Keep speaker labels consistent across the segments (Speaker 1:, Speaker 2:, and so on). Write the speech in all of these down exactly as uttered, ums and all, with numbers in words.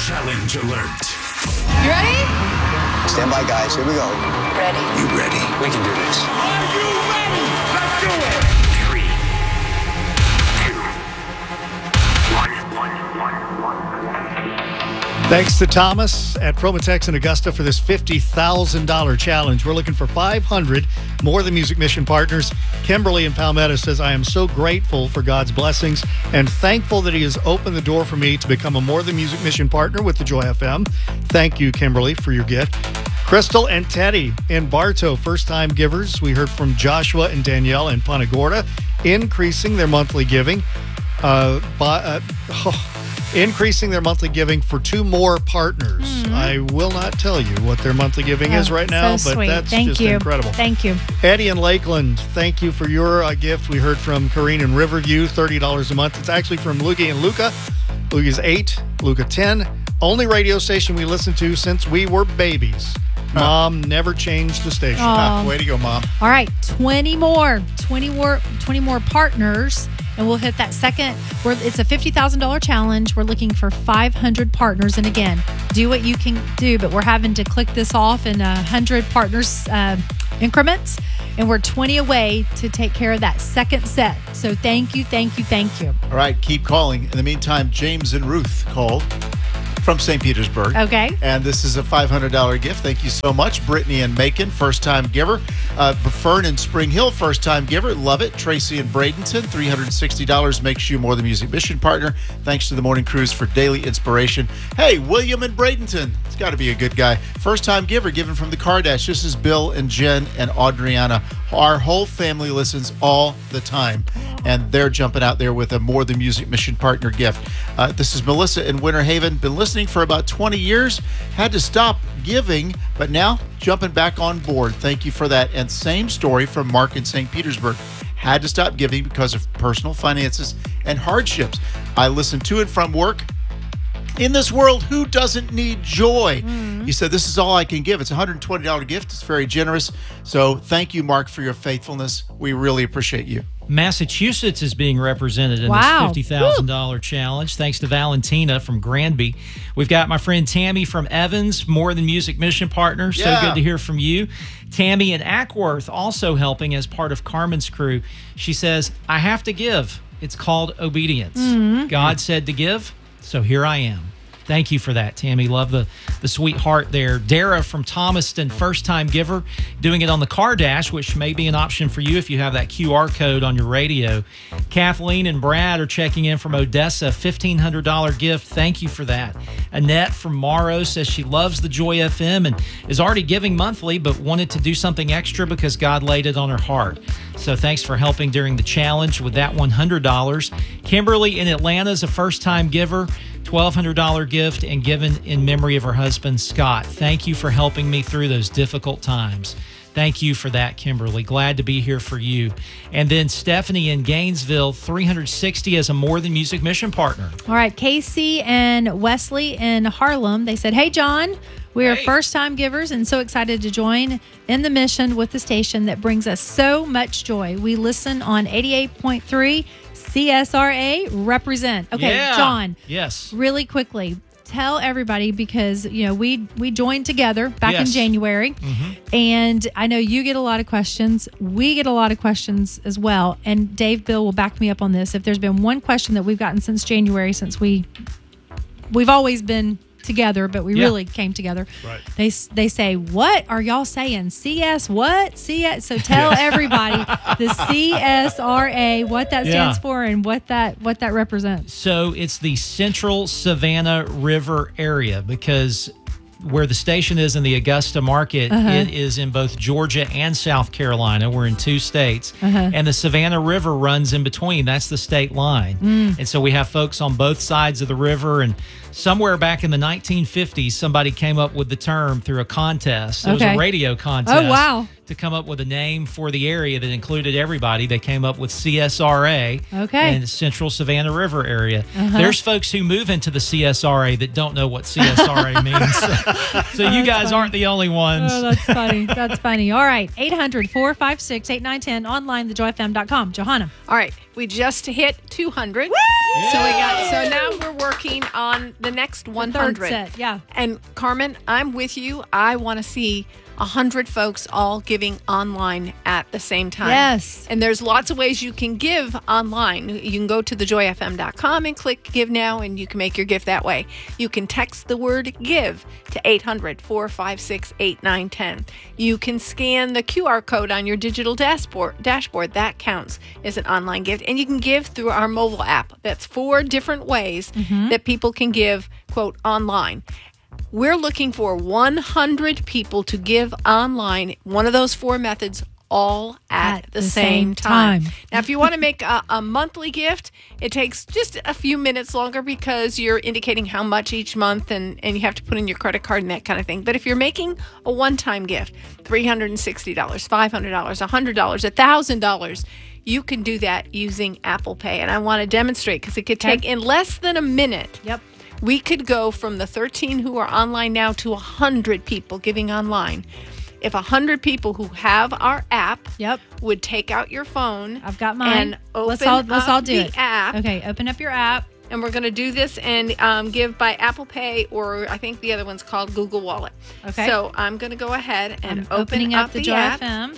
Speaker 1: Challenge alert.
Speaker 2: You ready?
Speaker 3: Stand by, guys. Here we go.
Speaker 2: Ready.
Speaker 1: You ready?
Speaker 3: We can do this.
Speaker 1: Are you ready? Let's do it. Three, two, one, one, one, one.
Speaker 4: Thanks to Thomas at Promotex in Augusta for this fifty thousand dollars challenge. We're looking for five hundred More Than Music Mission partners. Kimberly in Palmetto says, I am so grateful for God's blessings and thankful that he has opened the door for me to become a More Than Music Mission partner with the Joy F M. Thank you, Kimberly, for your gift. Crystal and Teddy in Bartow, first-time givers. We heard from Joshua and Danielle in Punta Gorda, increasing their monthly giving. Uh, by, uh, oh, increasing their monthly giving for two more partners. Mm-hmm. I will not tell you what their monthly giving oh, is right now,
Speaker 5: so
Speaker 4: but
Speaker 5: sweet.
Speaker 4: that's
Speaker 5: Thank
Speaker 4: just
Speaker 5: you.
Speaker 4: incredible.
Speaker 5: Thank you.
Speaker 4: Eddie in Lakeland, thank you for your uh, gift. We heard from Corrine in Riverview, thirty dollars a month. It's actually from Lugie and Luca. Lugia's eight, Luca ten. Only radio station we listened to since we were babies. Huh. Mom never changed the station.
Speaker 5: Oh.
Speaker 6: Way to go, Mom.
Speaker 5: All right, twenty more. twenty more, twenty more partners. And we'll hit that second. We're, it's a fifty thousand dollars challenge. We're looking for five hundred partners. And again, do what you can do, but we're having to click this off in one hundred partners uh, increments. And we're twenty away to take care of that second set. So thank you, thank you, thank you.
Speaker 6: All right, keep calling. In the meantime, James and Ruth called from Saint Petersburg.
Speaker 5: Okay.
Speaker 6: And this is a five hundred dollars gift. Thank you so much. Brittany and Macon, first-time giver. Uh, Fern and Spring Hill, first-time giver. Love it. Tracy and Bradenton, three hundred sixty dollars makes you More Than Music Mission partner. Thanks to the Morning Cruise for daily inspiration. Hey, William and Bradenton. It's got to be a good guy. First-time giver given from the Kardash. This is Bill and Jen and Audriana. Our whole family listens all the time, and they're jumping out there with a More Than Music Mission partner gift. Uh, this is Melissa in Winter Haven. Been listening for about twenty years. Had to stop giving, but now jumping back on board. Thank you for that. And same story from Mark in Saint Petersburg. Had to stop giving because of personal finances and hardships. I listen to and from work. In this world, who doesn't need joy? Mm-hmm. He said, this is all I can give. It's a one hundred twenty dollars gift. It's very generous. So thank you, Mark, for your faithfulness. We really appreciate you.
Speaker 7: Massachusetts is being represented in
Speaker 5: wow.
Speaker 7: this fifty thousand dollars challenge, thanks to Valentina from Granby. We've got my friend Tammy from Evans, More Than Music Mission partner. So
Speaker 6: yeah.
Speaker 7: good to hear from you. Tammy in Ackworth also helping as part of Carmen's crew. She says, I have to give. It's called obedience. Mm-hmm. God said to give, so here I am. Thank you for that, Tammy. Love the, the sweet heart there. Dara from Thomaston, first-time giver, doing it on the Kardash, which may be an option for you if you have that Q R code on your radio. Kathleen and Brad are checking in from Odessa, fifteen hundred dollars gift. Thank you for that. Annette from Morrow says she loves the Joy F M and is already giving monthly, but wanted to do something extra because God laid it on her heart. So thanks for helping during the challenge with that one hundred dollars. Kimberly in Atlanta is a first-time giver. twelve hundred dollars gift and given in memory of her husband, Scott. Thank you for helping me through those difficult times. Thank you for that, Kimberly. Glad to be here for you. And then Stephanie in Gainesville, three hundred sixty as a More Than Music Mission partner.
Speaker 5: All right, Casey and Wesley in Harlem. They said, hey, John, we are
Speaker 7: hey. first-time
Speaker 5: givers and so excited to join in the mission with the station that brings us so much joy. We listen on eighty-eight point three C S R A represent. Okay,
Speaker 7: yeah.
Speaker 5: John.
Speaker 7: Yes.
Speaker 5: Really quickly, tell everybody because, you know, we we joined together back
Speaker 7: yes.
Speaker 5: in January. Mm-hmm. And I know you get a lot of questions. We get a lot of questions as well. And Dave Bill will back me up on this. If there's been one question that we've gotten since January, since we, we've always been together, but we
Speaker 7: yeah.
Speaker 5: really came together.
Speaker 4: Right.
Speaker 5: They they say, what are y'all saying? C S what? C S So tell everybody the C S R A, what that stands
Speaker 7: yeah.
Speaker 5: for and what that what that represents.
Speaker 7: So it's the Central Savannah River area because where the station is in the Augusta market, uh-huh. it is in both Georgia and South Carolina. We're in two states. Uh-huh. And the Savannah River runs in between. That's the state line. Mm. And so we have folks on both sides of the river. And somewhere back in the nineteen fifties, somebody came up with the term through a contest. It
Speaker 5: okay.
Speaker 7: was a radio contest.
Speaker 5: Oh, wow.
Speaker 7: to come up with a name for the area that included everybody. They came up with C S R A.
Speaker 5: Okay.
Speaker 7: In the Central Savannah River area. There's folks who move into the C S R A that don't know what C S R A means. So, so you guys
Speaker 5: funny.
Speaker 7: aren't the only ones.
Speaker 5: Oh, that's funny. That's funny. All right. eight hundred, four five six, eight nine one zero. Online, the joy f m dot com. Johanna.
Speaker 2: All right, we just hit two hundred. So we got. So now we're working on the next one
Speaker 5: Third
Speaker 2: hundred.
Speaker 5: set. Yeah.
Speaker 2: And Carmen, I'm with you. I want to see one hundred folks all giving online at the same time.
Speaker 5: Yes.
Speaker 2: And there's lots of ways you can give online. You can go to the joy f m dot com and click Give Now, and you can make your gift that way. You can text the word GIVE to eight hundred, four five six, eight nine one zero. You can scan the Q R code on your digital dashboard. Dashboard that counts as an online gift. And you can give through our mobile app. That's four different ways that people can give, quote, online. We're looking for one hundred people to give online, one of those four methods, all at,
Speaker 5: At
Speaker 2: the,
Speaker 5: the
Speaker 2: same,
Speaker 5: same
Speaker 2: time.
Speaker 5: time.
Speaker 2: Now, if you want to make a, a monthly gift, it takes just a few minutes longer because you're indicating how much each month and, and you have to put in your credit card and that kind of thing. But if you're making a one-time gift, three hundred sixty dollars, five hundred dollars, one hundred dollars, one thousand dollars, you can do that using Apple Pay. And I want to demonstrate because it could take in less than a minute.
Speaker 5: Yep.
Speaker 2: We could go from the thirteen who are online now to one hundred people giving online. If one hundred people who have our app
Speaker 5: Yep.
Speaker 2: would take out your phone.
Speaker 5: I've got mine.
Speaker 2: And open
Speaker 5: let's all let's
Speaker 2: up
Speaker 5: all do
Speaker 2: the
Speaker 5: it.
Speaker 2: app.
Speaker 5: Okay, open up your app.
Speaker 2: And we're going to do this and um, give by Apple Pay, or I think the other one's called Google Wallet.
Speaker 5: Okay.
Speaker 2: So I'm going to go ahead and
Speaker 5: I'm
Speaker 2: open
Speaker 5: opening
Speaker 2: up,
Speaker 5: up the
Speaker 2: the
Speaker 5: Joy
Speaker 2: app.
Speaker 5: F M.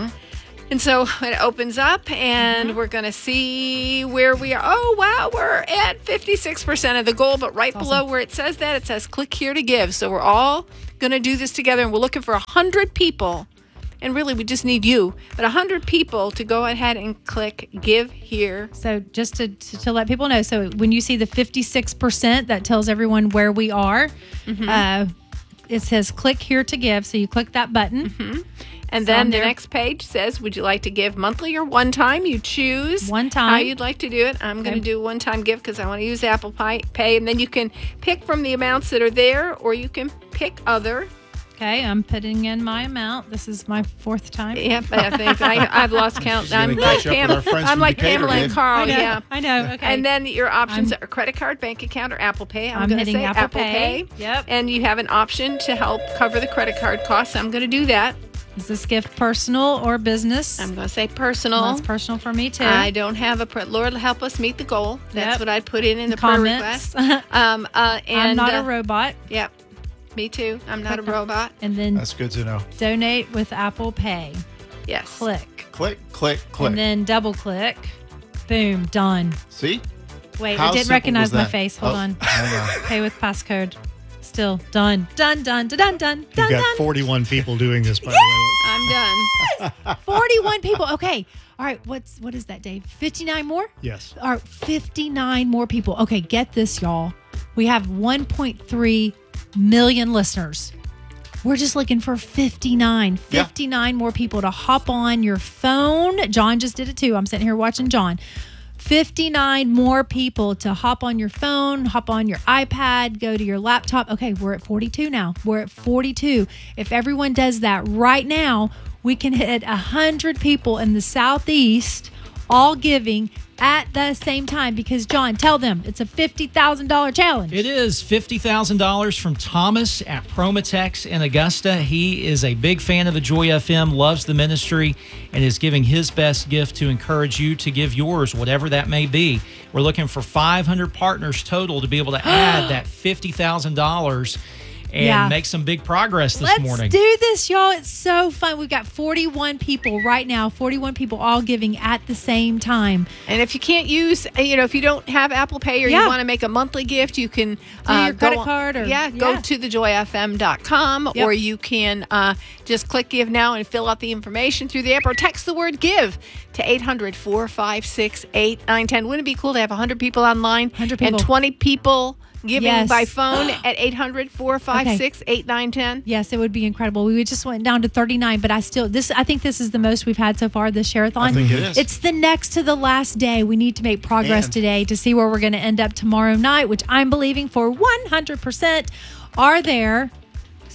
Speaker 2: And so it opens up, and
Speaker 5: Mm-hmm.
Speaker 2: we're going to see where we are. Oh, wow, we're at fifty-six percent of the goal, but right below where it says that, it says click here to give. So we're all going to do this together, and we're looking for one hundred people. And really, we just need you, but one hundred people to go ahead and click give here.
Speaker 5: So just to, to, to let people know, so when you see the fifty-six percent, that tells everyone where we are.
Speaker 2: Mm-hmm.
Speaker 5: Uh, it says click here to give. So you click that button.
Speaker 2: Mm-hmm. And
Speaker 5: It's
Speaker 2: then
Speaker 5: on
Speaker 2: the
Speaker 5: there.
Speaker 2: next page says, would you like to give monthly or one time? You choose
Speaker 5: One time.
Speaker 2: how you'd like to do it. I'm going
Speaker 5: Okay.
Speaker 2: to do one time gift because I want to use Apple Pay. Pay. And then you can pick from the amounts that are there, or you can pick other.
Speaker 5: Okay, I'm putting in my amount. This is my fourth time.
Speaker 2: Yep, I think I, I've lost count.
Speaker 6: She's gonna
Speaker 2: I'm like,
Speaker 6: catch up with
Speaker 2: Pam,
Speaker 6: our friends
Speaker 2: I'm
Speaker 6: from
Speaker 2: like
Speaker 6: Decatur,
Speaker 2: Pamela and
Speaker 6: Dave.
Speaker 2: Carl.
Speaker 5: I know,
Speaker 2: Yeah.
Speaker 5: I know. Okay.
Speaker 2: And then your options
Speaker 5: I'm-
Speaker 2: are credit card, bank account, or Apple Pay. I'm,
Speaker 5: I'm
Speaker 2: going to
Speaker 5: hitting
Speaker 2: say
Speaker 5: Apple
Speaker 2: Apple,
Speaker 5: Pay.
Speaker 2: Pay.
Speaker 5: Yep.
Speaker 2: And you have an option to help cover the credit card costs. I'm going to do that.
Speaker 5: Is this gift personal or business?
Speaker 2: I'm going to say personal.
Speaker 5: Well, it's personal for me too.
Speaker 2: I don't have a prayer. Lord, help us meet the goal. That's
Speaker 5: Yep.
Speaker 2: what I'd put in in the
Speaker 5: Comments.
Speaker 2: prayer request. Um, uh, and,
Speaker 5: I'm not
Speaker 2: uh,
Speaker 5: a robot.
Speaker 2: Yep. Me too. I'm not a robot.
Speaker 5: And then
Speaker 6: That's good to know.
Speaker 5: donate with Apple Pay.
Speaker 2: Yes.
Speaker 5: Click.
Speaker 6: Click, click, click.
Speaker 5: And then double click. Boom. Done.
Speaker 6: See?
Speaker 5: Wait,
Speaker 6: How
Speaker 5: it didn't
Speaker 6: simple
Speaker 5: recognize
Speaker 6: was
Speaker 5: my
Speaker 6: that?
Speaker 5: face. Hold
Speaker 6: Oh,
Speaker 5: on.
Speaker 6: hang on.
Speaker 5: Pay with passcode. Still done. Done, done, done, done, done,
Speaker 4: You've
Speaker 5: done,
Speaker 4: got
Speaker 5: done.
Speaker 4: forty-one people doing this, by the way.
Speaker 2: I'm done.
Speaker 5: forty-one people. Okay. All right. What's what is that, Dave? fifty-nine more?
Speaker 4: Yes.
Speaker 5: All right, fifty-nine more people. Okay, get this, y'all. We have one point three million listeners. We're just looking for fifty-nine.
Speaker 6: Yeah.
Speaker 5: fifty-nine more people to hop on your phone. John just did it too. I'm sitting here watching John. fifty-nine more people to hop on your phone, hop on your iPad, go to your laptop. Okay, we're at forty-two now. We're at forty-two. If everyone does that right now, we can hit one hundred people in the Southeast all giving at the same time because, John, tell them it's a fifty thousand dollars challenge.
Speaker 7: It is fifty thousand dollars from Thomas at Promotex in Augusta. He is a big fan of the Joy F M, loves the ministry, and is giving his best gift to encourage you to give yours, whatever that may be. We're looking for five hundred partners total to be able to add that fifty thousand dollars and
Speaker 5: Yeah.
Speaker 7: make some big progress this
Speaker 5: Let's
Speaker 7: morning.
Speaker 5: do this, y'all. It's so fun. We've got forty-one people right now, forty-one people all giving at the same time.
Speaker 2: And if you can't use, you know, if you don't have Apple Pay or
Speaker 5: Yeah.
Speaker 2: you want to make a monthly gift, you can
Speaker 5: Do your
Speaker 2: go
Speaker 5: credit
Speaker 2: on-
Speaker 5: card or-
Speaker 2: yeah, go
Speaker 5: yeah.
Speaker 2: to the joy f m dot com
Speaker 5: Yep.
Speaker 2: or you can uh, just click Give Now and fill out the information through the app or text the word GIVE to eight hundred, four five six, eight nine one zero. Wouldn't it be cool to have one hundred people online
Speaker 5: one hundred people.
Speaker 2: and twenty people giving
Speaker 5: Yes.
Speaker 2: by phone at eight hundred, four five six, eight nine one zero?
Speaker 5: Yes, it would be incredible. We just went down to thirty-nine, but I still this I think this is the most we've had so far this share-a-thon.
Speaker 6: I think it is.
Speaker 5: It's the next to the last day. We need to make progress
Speaker 6: And-
Speaker 5: today to see where we're going to end up tomorrow night, which I'm believing for one hundred percent. Are there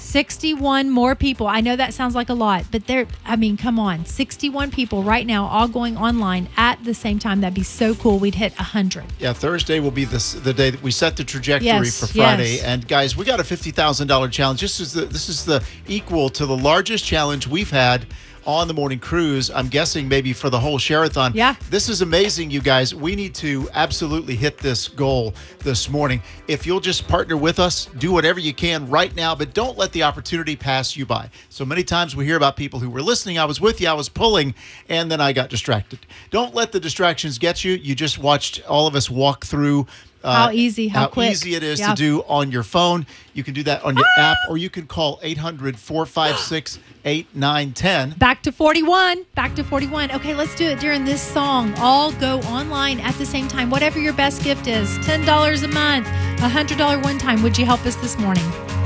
Speaker 5: sixty-one more people. I know that sounds like a lot, but there, I mean, come on. sixty-one people right now all going online at the same time. That'd be so cool. We'd hit one hundred.
Speaker 6: Yeah, Thursday will be this, the day that we set the trajectory
Speaker 5: Yes,
Speaker 6: for Friday.
Speaker 5: yes.
Speaker 6: And guys, we got a fifty thousand dollars challenge. This is the this is the equal to the largest challenge we've had on the morning cruise. I'm guessing maybe for the whole Share-a-thon.
Speaker 5: Yeah.
Speaker 6: This is amazing, you guys. We need to absolutely hit this goal this morning. If you'll just partner with us, do whatever you can right now, but don't let the opportunity pass you by. So many times we hear about people who were listening. I was with you, I was pulling, and then I got distracted. Don't let the distractions get you. You just watched all of us walk through Uh,
Speaker 5: How easy, how quick.
Speaker 6: easy it is
Speaker 5: Yeah.
Speaker 6: to do on your phone. You can do that on your app, or you can call eight hundred, four five six, eight nine one zero.
Speaker 5: Back to forty-one. Back to forty-one. Okay, let's do it during this song. All go online at the same time. Whatever your best gift is, ten dollars a month, one hundred dollars one time. Would you help us this morning?